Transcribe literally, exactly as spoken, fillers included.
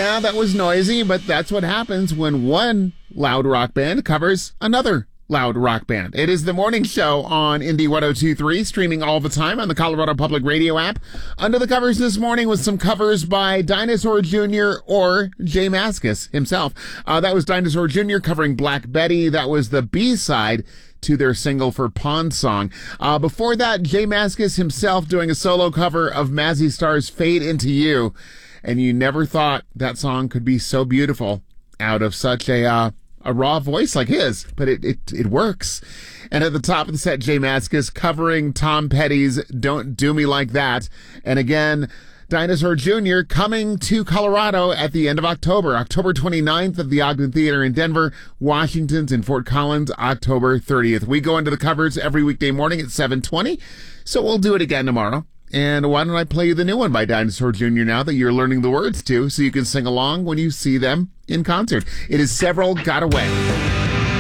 Yeah, that was noisy, but that's what happens when one loud rock band covers another loud rock band. It is the morning show on Indie one oh two point three, streaming all the time on the Colorado Public Radio app. Under the covers this morning with some covers by Dinosaur Junior or J Mascis himself. Uh, that was Dinosaur Junior covering Black Betty. That was the B-side to their single for Pond Song. Uh, before that, J Mascis himself doing a solo cover of Mazzy Star's Fade Into You. And you never thought that song could be so beautiful out of such a uh, a raw voice like his, but it, it it works. And at the top of the set, J Mascis covering Tom Petty's Don't Do Me Like That. And again, Dinosaur Junior coming to Colorado at the end of October, October twenty-ninth at the Ogden Theater in Denver, Washington's in Fort Collins, October thirtieth. We go into the covers every weekday morning at seven twenty, so we'll do it again tomorrow. And why don't I play you the new one by Dinosaur Junior now that you're learning the words to, so you can sing along when you see them in concert. It is Several Got Away.